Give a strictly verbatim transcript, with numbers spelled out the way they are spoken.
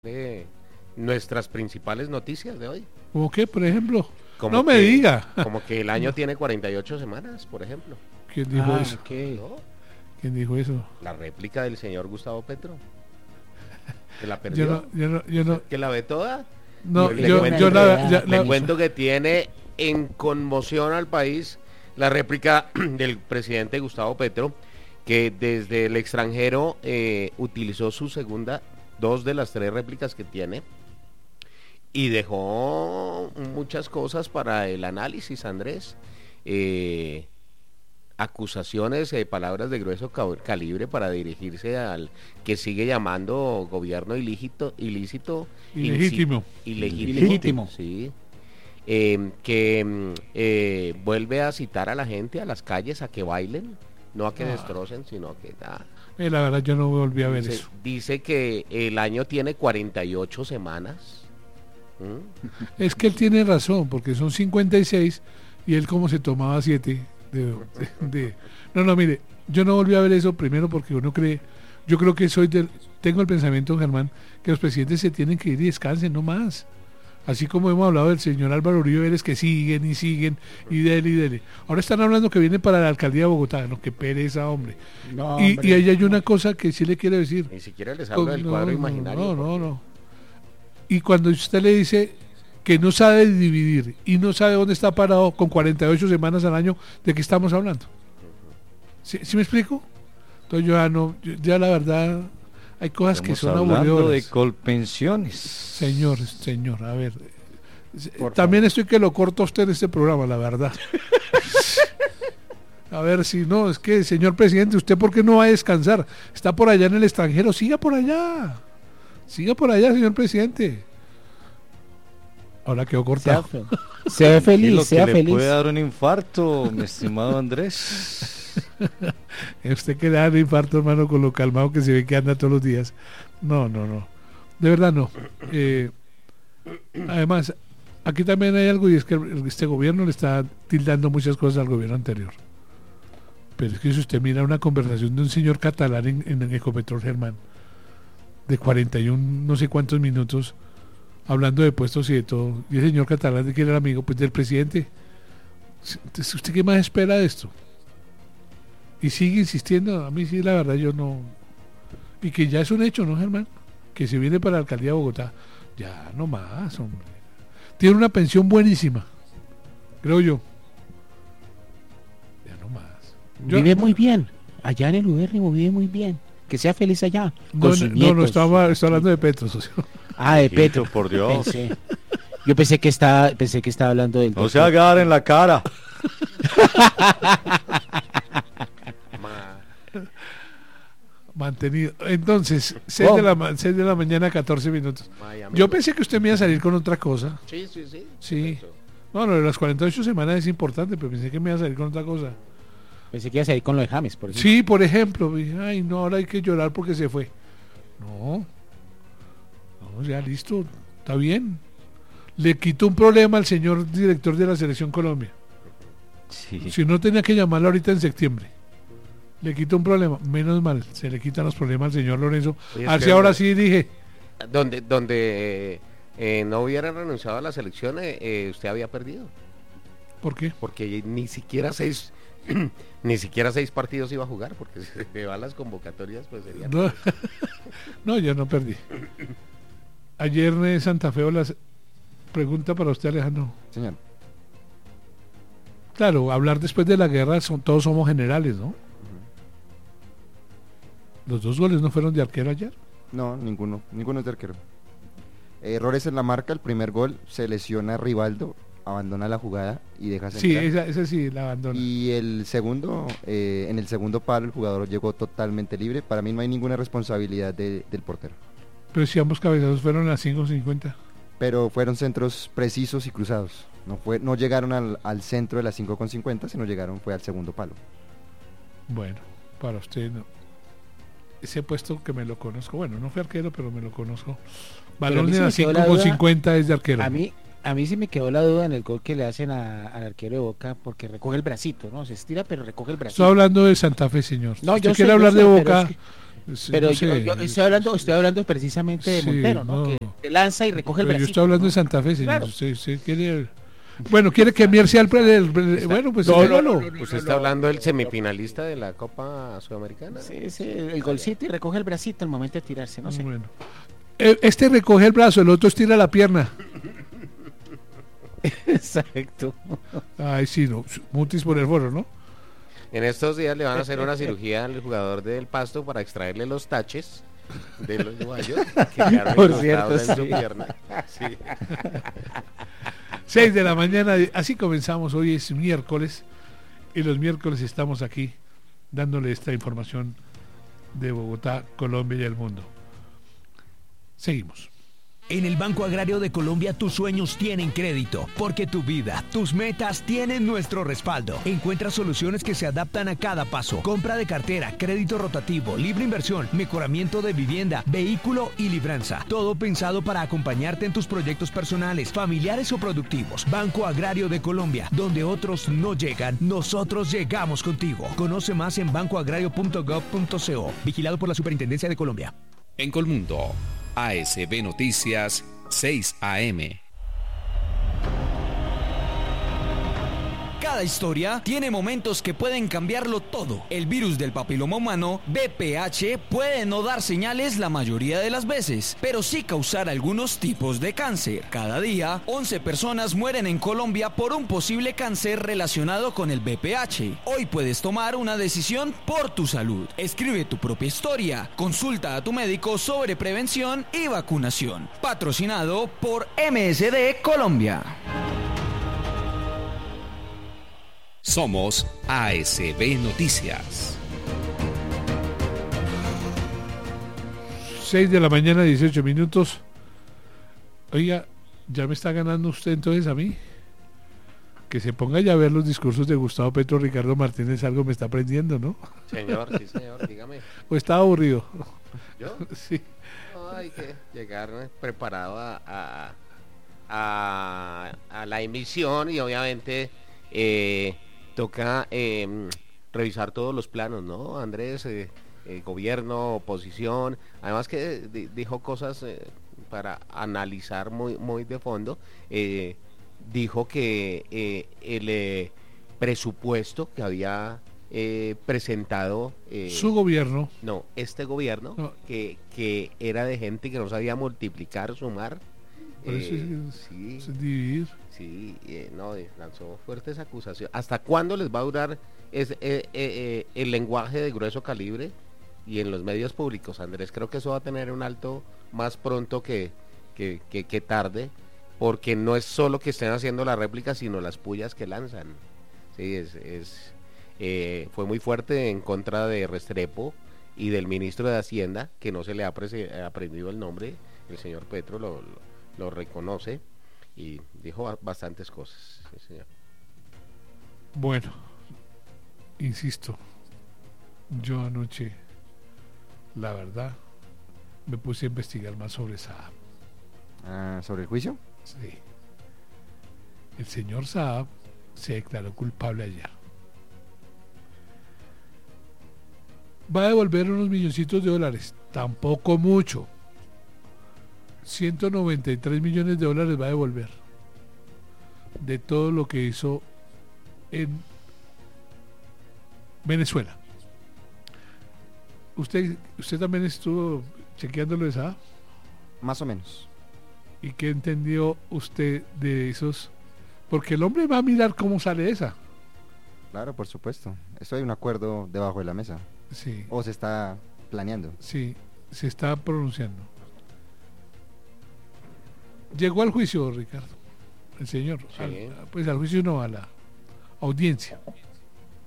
de nuestras principales noticias de hoy. ¿Cómo qué, por ejemplo? Como no me que, diga. Como que el año tiene cuarenta y ocho semanas, por ejemplo. ¿Quién dijo Ah, eso? ¿qué? ¿No? ¿Quién dijo eso? La réplica del señor Gustavo Petro. ¿Que la Yo perdió? no, yo no, yo no. ¿Que la ve toda? No, Le yo, cuento yo que- la, ya- Le la- cuento que tiene en conmoción al país la réplica del presidente Gustavo Petro, que desde el extranjero eh, utilizó su segunda, dos de las tres réplicas que tiene, y dejó muchas cosas para el análisis, Andrés. Eh, acusaciones, eh, palabras de grueso ca- calibre para dirigirse al que sigue llamando gobierno ilícito, ilícito, Ilegítimo. insi- ilegítimo, Ilegítimo. sí. Eh, que mm, eh, vuelve a citar a la gente a las calles a que bailen, no a que Ah. destrocen, sino a que ah, eh, la verdad yo no volví a ver dice, eso. dice que el año tiene cuarenta y ocho semanas. ¿Mm? Es que él tiene razón, porque son cincuenta y seis y él como se tomaba siete de, de- de- No, no, mire, yo no volví a ver eso primero porque uno cree, yo creo que soy del, tengo el pensamiento, Germán, que los presidentes se tienen que ir y descansen, no más. Así como hemos hablado del señor Álvaro Uribe Vélez, que siguen y siguen y dele y dele. Ahora están hablando que viene para la alcaldía de Bogotá, no, qué pereza, hombre. No, y, hombre. y ahí hay una cosa que sí le quiero decir. Ni siquiera les hablo del No, cuadro no, imaginario. No, no, porque- no. Y cuando usted le dice que no sabe dividir y no sabe dónde está parado con cuarenta y ocho semanas al año, ¿de qué estamos hablando? ¿Sí, sí me explico? Entonces yo ya no, yo- ya la verdad, hay cosas que Estamos son hablando aburridoras. de colpensiones. Señor, señor, a ver. Por También estoy que lo corto a usted en este programa, la verdad. A ver si no, es que, señor presidente, ¿usted por qué no va a descansar? Está por allá en el extranjero, siga por allá. Siga por allá, señor presidente. Ahora quedó Sea, cortado. fe- sea Y feliz, lo sea que le feliz. puede dar un infarto, mi estimado Andrés. Usted que le da un infarto, hermano, con lo calmado que se ve que anda todos los días. No, no, no. De verdad no. Eh, además, aquí también hay algo y es que el- este gobierno le está tildando muchas cosas al gobierno anterior. Pero es que si usted mira una conversación de un señor catalán en, en el Ecopetrol, Germán, de cuarenta y uno no sé cuántos minutos, hablando de puestos y de todo, y el señor catalán de que era el amigo pues del presidente, entonces, ¿usted qué más espera de esto? Y sigue insistiendo, a mí sí, la verdad, yo no. Y que ya es un hecho, ¿no, Germán? Que se viene para la alcaldía de Bogotá. Ya, no más, hombre. Tiene una pensión buenísima, creo yo. Ya no más. Yo- Vive muy bien. Allá en el Ubérrimo vive muy bien. Que sea feliz allá. no, con no, sus no, nietos. no, estaba, estaba hablando de Petro, socio. Ah, de Petro. Por Dios. Pensé. Yo pensé que estaba, pensé que estaba hablando del. No se agarre en la cara. Ma- Mantenido. Entonces, seis Oh. de la, ma- seis de la mañana, catorce minutos. Miami. Yo pensé que usted me iba a salir con otra cosa. Sí, sí, sí. Sí. Correcto. No, lo de las cuarenta y ocho semanas es importante, pero pensé que me iba a salir con otra cosa. Pensé que iba a salir con lo de James, por ejemplo. Sí, por ejemplo, dije, ay, no, ahora hay que llorar porque se fue. No, no, ya listo, está bien. Le quitó un problema al señor director de la Selección Colombia. Sí. Si no tenía que llamarlo ahorita en septiembre. Le quitó un problema, menos mal, se le quitan los problemas al señor Lorenzo. Oye, es Así que- ahora sí dije, Donde, donde eh, no hubiera renunciado a las elecciones, eh, usted había perdido. ¿por qué? Porque ni siquiera seis, ni siquiera seis partidos iba a jugar, porque si se van las convocatorias, pues sería. No, no, yo no perdí. Ayer en Santa Fe, las pregunta para usted, Alejandro. Señor, Claro, hablar después de la guerra, son, todos somos generales, ¿no? Los dos goles no fueron de arquero ayer. no, ninguno, ninguno es de arquero. Errores en la marca, el primer gol, se lesiona Rivaldo, abandona la jugada y deja Sí, centrar. esa, esa sí la abandona. Y el segundo, eh, en el segundo palo el jugador llegó totalmente libre. Para mí no hay ninguna responsabilidad de- del portero. Pero si ambos cabezazos fueron a cinco cincuenta. Pero fueron centros precisos y cruzados. No fue, no llegaron al, al centro de las cinco con cincuenta, sino llegaron fue al segundo palo. Bueno, para usted no. Ese puesto que me lo conozco, bueno, no fui arquero, pero me lo conozco. Pero a Balón mí de se la me quedó cinco la con duda. cincuenta es de arquero. A mí, A mí sí me quedó la duda en el gol que le hacen a- al arquero de Boca, porque recoge el bracito, ¿no? Se estira, pero recoge el Estoy bracito. hablando de Santa Fe, señor. No, Si usted yo sé, quiere yo hablar sé, de pero Boca, es que- sí, Pero no yo, sé. yo estoy hablando, estoy hablando precisamente de Sí, Montero, ¿no? no. Que se lanza y recoge el Pero yo bracito. estoy hablando ¿no? de Santa Fe, señor. Claro. Usted, usted quiere... Bueno, quiere que Mier sea el... pre- el pre- bueno, pues No, no, dígalo. no, no, Usted está hablando del semifinalista de la Copa Sudamericana. Sí, sí, el golcito y recoge el bracito al momento de tirarse, no sé. Bueno. Eh, Este recoge el brazo, el otro estira la pierna. Exacto. Ay, sí, no. Mutis por el foro, ¿no? En estos días le van a hacer una cirugía al jugador del Pasto para extraerle los taches de los guayos que quedaron Por incrustados cierto, en su sí. pierna. Sí. seis de la mañana, así comenzamos. Hoy es miércoles y los miércoles estamos aquí dándole esta información de Bogotá, Colombia y el mundo. Seguimos. En el Banco Agrario de Colombia tus sueños tienen crédito, porque tu vida, tus metas tienen nuestro respaldo. Encuentra soluciones que se adaptan a cada paso. Compra de cartera, crédito rotativo, libre inversión, mejoramiento de vivienda, vehículo y libranza. Todo pensado para acompañarte en tus proyectos personales, familiares o productivos. Banco Agrario de Colombia, donde otros no llegan, nosotros llegamos contigo. Conoce más en banco agrario punto gov punto co. Vigilado por la Superintendencia de Colombia. En Colmundo, A S B Noticias, seis A M. Cada historia tiene momentos que pueden cambiarlo todo. El virus del papiloma humano, B P H, puede no dar señales la mayoría de las veces, pero sí causar algunos tipos de cáncer. Cada día, once personas mueren en Colombia por un posible cáncer relacionado con el B P H. Hoy puedes tomar una decisión por tu salud. Escribe tu propia historia. Consulta a tu médico sobre prevención y vacunación. Patrocinado por M S D Colombia. Somos A S B Noticias. seis de la mañana, dieciocho minutos. Oiga, ya me está ganando usted entonces a mí. Que se ponga ya a ver los discursos de Gustavo Petro, Ricardo Martínez, algo me está aprendiendo, ¿no? Señor, sí señor, dígame. ¿O estaba aburrido? ¿Yo? Sí. No, hay que llegar eh, preparado a, a, a, a la emisión y obviamente eh, toca eh, revisar todos los planos, ¿no, Andrés? Eh, eh, gobierno, oposición, además que di- dijo cosas eh, para analizar muy, muy de fondo. Eh, dijo que eh, el eh, presupuesto que había eh, presentado eh, Su gobierno. no, este gobierno No. que, que era de gente que no sabía multiplicar, sumar. Por eso eh, es- sí, es dividir. sí, eh, no, eh, lanzó fuertes acusaciones. ¿Hasta cuándo les va a durar es, eh, eh, eh, el lenguaje de grueso calibre y en los medios públicos, Andrés? Creo que eso va a tener un alto más pronto que, que, que, que tarde, porque no es solo que estén haciendo la réplica, sino las pullas que lanzan. Sí, es, es eh, fue muy fuerte en contra de Restrepo y del ministro de Hacienda, que no se le ha apreci- aprendido el nombre, el señor Petro lo, lo, lo reconoce y dijo ba- bastantes cosas. Sí, señor. Bueno, insisto, yo anoche, la verdad, me puse a investigar más sobre Saab. Ah, ¿sobre el juicio? Sí. El señor Saab se declaró culpable ayer. Va a devolver unos milloncitos de dólares, tampoco mucho. ciento noventa y tres millones de dólares va a devolver de todo lo que hizo en Venezuela. ¿Usted, usted también estuvo chequeándolo de Saab? Más o menos. ¿Y qué entendió usted de esos? Porque el hombre va a mirar cómo sale esa. Claro, por supuesto. Esto hay un acuerdo debajo de la mesa. Sí, O se está planeando. sí, se está pronunciando. Llegó al juicio, Ricardo, el señor. Sí. Al- pues al juicio no, a la audiencia.